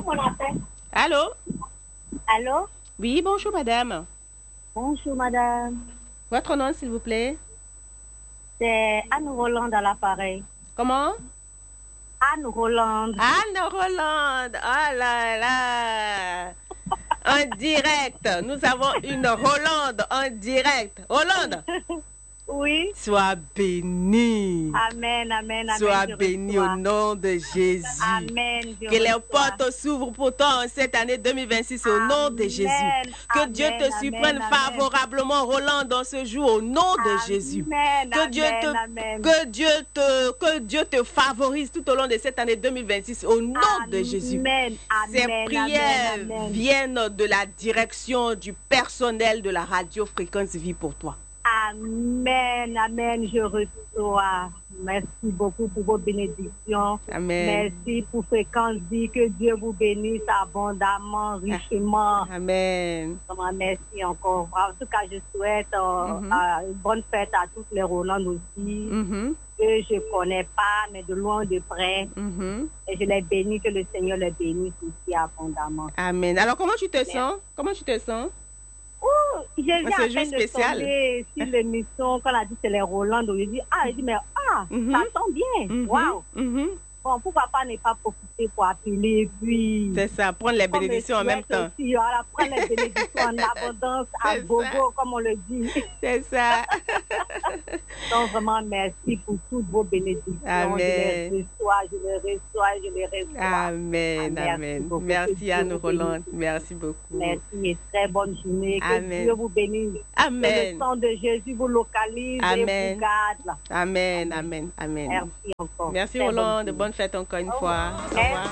qu'on appelle. Allô? Allô? Oui, bonjour madame. Bonjour, madame. Votre nom, s'il vous plaît? C'est Anne Roland à l'appareil. Comment? Anne Roland. Anne Roland. Oh là là. En direct. Nous avons une Rolande en direct. Rolande. Oui. Sois bénie. Amen, amen, amen. Sois je bénie reçois. au nom de Jésus. Amen. Que les portes s'ouvrent pour toi en cette année 2026 au nom de Jésus. Que Dieu te surprenne favorablement, Roland, dans ce jour au nom de Jésus. Que Dieu te favorise tout au long de cette année 2026 au nom de Jésus. Ces prières viennent de la direction du personnel de la radio Fréquence Vie pour toi. Amen, amen, je reçois. Merci beaucoup pour vos bénédictions. Amen. Merci pour Fréquence Vie. Que Dieu vous bénisse abondamment, richement. Amen. Vraiment, merci encore. En tout cas, je souhaite une bonne fête à toutes les Roland aussi. Que je ne connais pas, mais de loin, de près. Et je les bénis, que le Seigneur les bénisse aussi abondamment. Amen. Alors, comment tu te sens? Comment tu te sens? Oh, j'ai vu à peine de spécial. tomber sur l'émission, quand on a dit c'est les Roland, je dis, ça sent bien. Waouh. Bon, pourquoi pas ne pas profiter pour appeler et puis... C'est ça, prendre les bénédictions en même temps. Aussi, voilà, prendre les bénédictions en abondance, à gogo, comme on le dit. C'est ça. Donc, vraiment, merci pour toutes vos bénédictions. Amen. Je les reçois. Amen, amen. Merci à nous, Roland. Merci beaucoup. Merci et très bonne journée. Amen. Que Dieu vous bénisse. Amen. Que le sang de Jésus vous localise et vous garde. Amen, amen, amen. Merci encore. Merci, Roland. De bonnes fêtes encore une fois. Au revoir.